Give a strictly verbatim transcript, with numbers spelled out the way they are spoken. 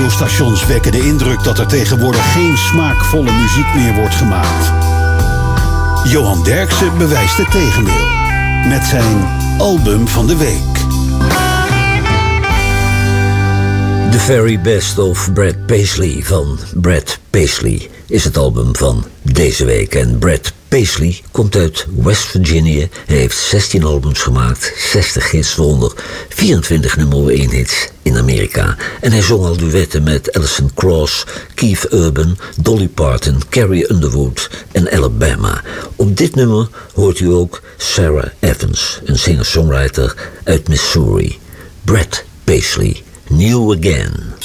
radiostations wekken de indruk dat er tegenwoordig geen smaakvolle muziek meer wordt gemaakt. Johan Derksen bewijst het tegendeel met zijn album van de week. The Very Best of Brad Paisley van Brad Paisley is het album van deze week. En Brad Paisley komt uit West Virginia. Hij heeft zestien albums gemaakt, zestig hits, waaronder vierentwintig nummer één hits in Amerika. En hij zong al duetten met Alison Krauss, Keith Urban, Dolly Parton, Carrie Underwood en Alabama. Op dit nummer hoort u ook Sarah Evans, een singer-songwriter uit Missouri. Brad Paisley, New Again.